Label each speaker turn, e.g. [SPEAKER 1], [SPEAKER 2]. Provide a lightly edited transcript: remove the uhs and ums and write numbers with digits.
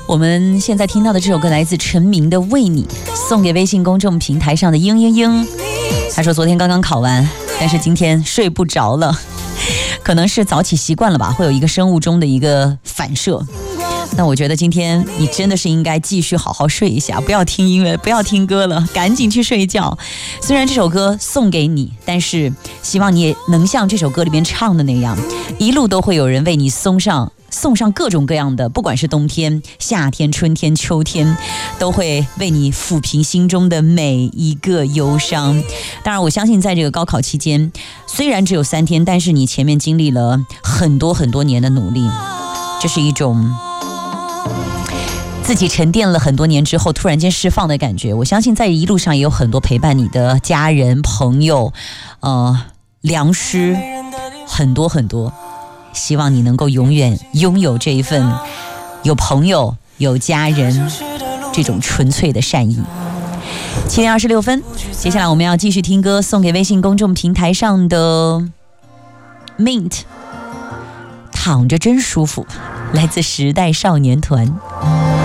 [SPEAKER 1] 我们现在听到的这首歌来自陈明的《为你》，送给微信公众平台上的嘤嘤嘤。他说昨天刚刚考完，但是今天睡不着了，可能是早起习惯了吧，会有一个生物钟的一个反射。那我觉得今天你真的是应该继续好好睡一下，不要听音乐，不要听歌了，赶紧去睡觉。虽然这首歌送给你，但是希望你也能像这首歌里边唱的那样，一路都会有人为你送上各种各样的，不管是冬天、夏天、春天、秋天，都会为你抚平心中的每一个忧伤。当然我相信在这个高考期间，虽然只有3天，但是你前面经历了很多很多年的努力，这是一种自己沉淀了很多年之后突然间释放的感觉。我相信在一路上也有很多陪伴你的家人朋友良师，很多很多，希望你能够永远拥有这一份有朋友有家人这种纯粹的善意。7点26分，接下来我们要继续听歌，送给微信公众平台上的 Mint， 躺着真舒服，来自时代少年团。